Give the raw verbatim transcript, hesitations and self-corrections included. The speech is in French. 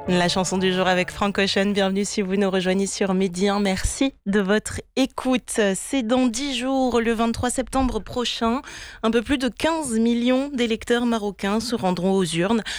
La chanson du jour avec Frank Ocean. Bienvenue si vous nous rejoignez sur Midi un. Merci de votre écoute. C'est dans dix jours, le vingt-trois septembre prochain. Un peu plus de quinze millions d'électeurs marocains se rendront aux urnes